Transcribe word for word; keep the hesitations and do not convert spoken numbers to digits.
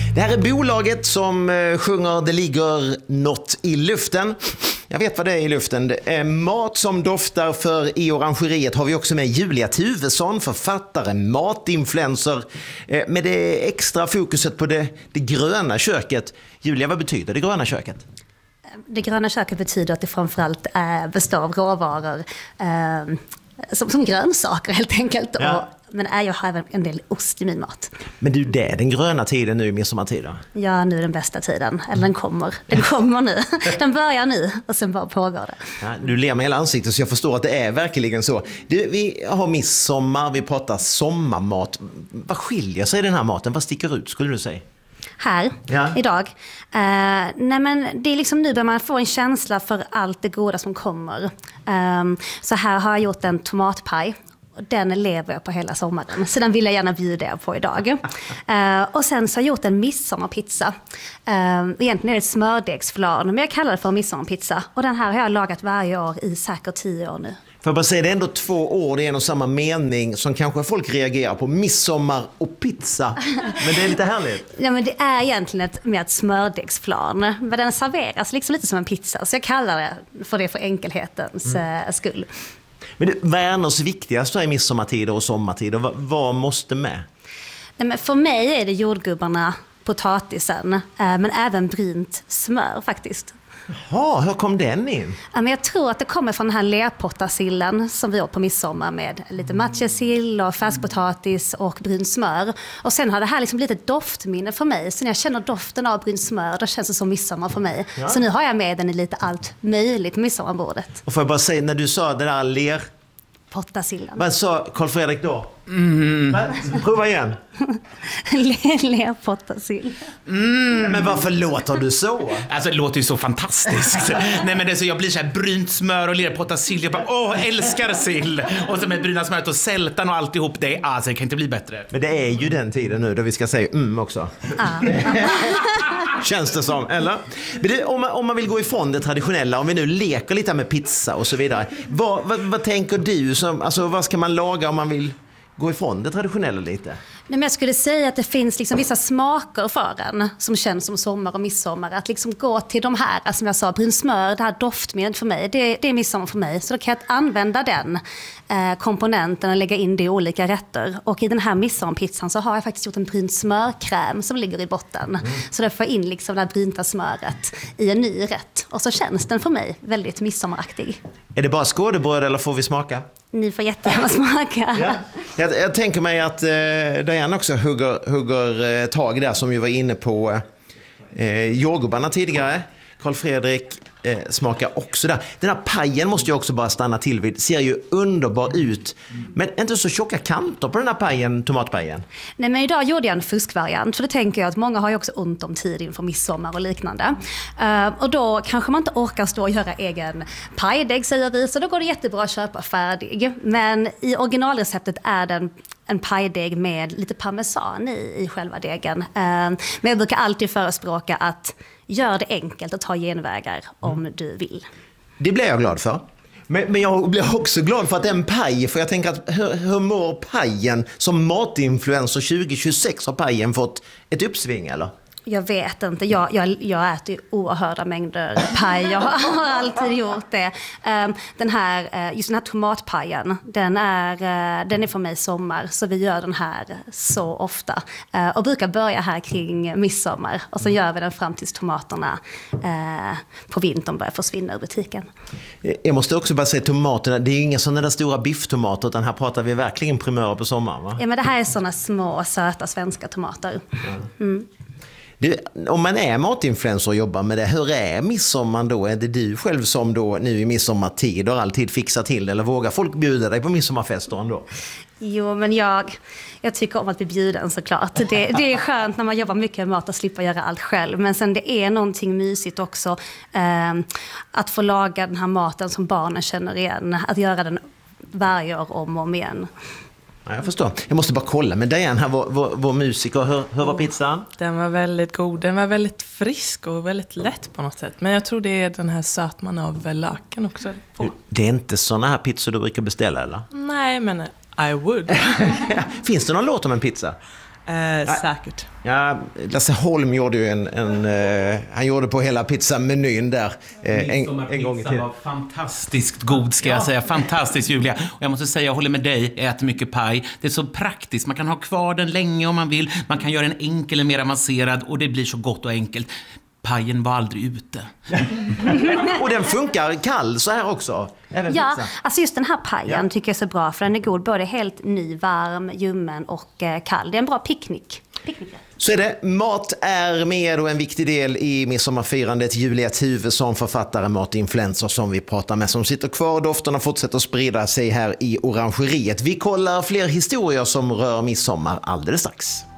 Det här är bolaget som eh, sjunger Det ligger något i luften. Jag vet vad det är i luften. Det är mat som doftar, för i orangeriet har vi också med Julia Tuvesson, författare, matinfluencer, eh, med det extra fokuset på det, det gröna köket. Julia, vad betyder det gröna köket? Det gröna köket betyder att det framförallt är består av råvaror eh, som, som grönsaker helt enkelt. Ja. Och, men är ju även en del ost i min mat. Men du, det är den gröna tiden nu i midsommartiden. Ja, nu är den bästa tiden. Eller den kommer. Den kommer nu. Den börjar nu och sen bara pågår det. Ja, du ler med hela ansiktet så jag förstår att det är verkligen så. Du, vi har midsommar, vi pratar sommarmat. Vad skiljer sig den här maten? Vad sticker ut skulle du säga? Här, ja. idag. Uh, nej men det är liksom nu där man får en känsla för allt det goda som kommer. Um, så här har jag gjort en tomatpaj. Den lever jag på hela sommaren. Så den vill jag gärna bjuda er på idag. Uh, och sen så har jag gjort en midsommarpizza. Uh, egentligen är det ett smördegsflarn, men jag kallar det för en midsommarpizza. Och den här har jag lagat varje år i säkert tio år nu. Får jag bara säga, det är ändå två år i en och samma mening som kanske folk reagerar på. Midsommar och pizza. Men det är lite härligt. Ja, men det är egentligen ett, med ett smördegsflarn. Men den serveras liksom lite som en pizza. Så jag kallar det för det för enkelhetens mm. skull. Men du, vad är annars viktigast i midsommartider och sommartider? Vad, vad måste med? Nej, men för mig är det jordgubbarna, potatisen, men även brynt smör faktiskt. Ja, hur kom den in? Ja, men jag tror att det kommer från den här lerpottasillen som vi åt på midsommar med lite matjessill och färskpotatis och brynt smör. Och sen har det här liksom blivit ett doftminne för mig. Så när jag känner doften av brynt smör, då känns det som midsommar för mig. Ja. Så nu har jag med den i lite allt möjligt på midsommarbordet. Och får jag bara säga, när du sa det där ler... Pottasillen. Vad sa Carl Fredrik då? Mm. Prova igen. Lerpottasill. Mm. Men varför låter du så? Alltså det låter ju så fantastiskt. Nej men det är så, jag blir så här brynt smör och lerpottasill. Jag bara, åh, älskar sill. Och så med bryna smöret och sältan och alltihop. Det, alltså, det kan inte bli bättre. Men det är ju den tiden nu då vi ska säga mm också. Ah. Känns det som, eller? Men det, om, man, om man vill gå ifrån det traditionella, om vi nu leker lite med pizza och så vidare. Vad, vad, vad tänker du? Som, alltså, vad ska man laga om man vill gå ifrån det traditionella lite? Nej, men jag skulle säga att det finns liksom vissa smaker för en som känns som sommar och midsommar. Att liksom gå till de här, alltså som jag sa, brun smör, det här doftmedlet för mig, det, det är midsommar för mig. Så då kan jag använda den eh, komponenten och lägga in det i olika rätter. Och i den här midsommarpizzan så har jag faktiskt gjort en brun smörkräm som ligger i botten. Mm. Så då får jag in liksom det här brynta smöret i en ny rätt. Och så känns den för mig väldigt midsommaraktig. Är det bara skådebröd eller får vi smaka? Ni får jättegärna smaka. Ja. Jag, jag tänker mig att eh, Diana också hugger, hugger eh, tag där, som ju var inne på eh, jordgubbarna tidigare. Carl Fredrik eh, smakar också där. Den här pajen måste jag också bara stanna till vid. Ser ju underbar ut. Men inte så tjocka kanter på den här pajen, tomatpajen. Nej, men idag gjorde jag en fuskvariant. För det tänker jag att många har ju också ont om tid inför midsommar och liknande. Uh, och då kanske man inte orkar stå och göra egen pajdeg, säger vi. Så då går det jättebra att köpa färdig. Men i originalreceptet är den en pajdeg med lite parmesan i, i själva degen. Uh, men jag brukar alltid förespråka att gör det enkelt och ta genvägar om mm. du vill. Det blir jag glad för. Men, men jag blir också glad för att det är en paj. För jag tänker att hur, hur mår pajen som matinfluencer tjugo tjugosex? Har pajen fått ett uppsving eller? Jag vet inte. Jag, jag, jag äter ju oerhörda mängder paj. Jag har alltid gjort det. Den här, just den här tomatpajen, den är, den är för mig sommar. Så vi gör den här så ofta. Och brukar börja här kring midsommar. Och så gör vi den fram tills tomaterna på vintern börjar försvinna ur butiken. Jag måste också bara säga tomaterna. Det är ju inga sådana där stora bifftomater. Utan här pratar vi verkligen primörer på sommaren, va? Ja, men det här är sådana små, söta svenska tomater. Mm. Du, om man är matinfluencer och jobbar med det, hur är midsommar då? Är det du själv som då nu i midsommartid har alltid fixat till det, eller vågar folk bjuda dig på midsommarfester ändå? Jo, men jag, jag tycker om att bli bjuden såklart. Det, det är skönt när man jobbar mycket med mat och slippa göra allt själv. Men sen det är någonting mysigt också eh, att få laga den här maten som barnen känner igen. Att göra den varje år om och om igen. Ja, jag förstår. Jag måste bara kolla med Diane här, vår, vår, vår musiker. Hur, hur var pizzan? Den var väldigt god. Den var väldigt frisk och väldigt lätt på något sätt. Men jag tror det är den här sötman av laken också. Det är inte såna här pizzor du brukar beställa, eller? Nej, men I would. Finns det någon låt om en pizza? Eh, säkert. Ja, Lasse Holm gjorde ju en, en uh, han gjorde på hela pizzamenyn där uh, en, en gång i tiden. Var fantastiskt god ska jag säga, fantastiskt Julia. Och jag måste säga, jag håller med dig, jag äter mycket paj. Det är så praktiskt, man kan ha kvar den länge om man vill. Man kan göra en enkel eller mer avancerad och det blir så gott och enkelt. Pajen var aldrig ute. Och den funkar kall så här också. Även Ja, pizza. alltså just den här pajen Ja. tycker jag är så bra för den är god både helt ny, varm, ljummen och eh, kall. Det är en bra picknick. Picknick. Så är det. Mat är med och en viktig del i midsommarfirandet. Julia Tuvesson, författare, matinfluencer som vi pratar med, som sitter kvar. Dofterna fortsätter sprida sig här i Orangeriet. Vi kollar fler historier som rör midsommar alldeles strax.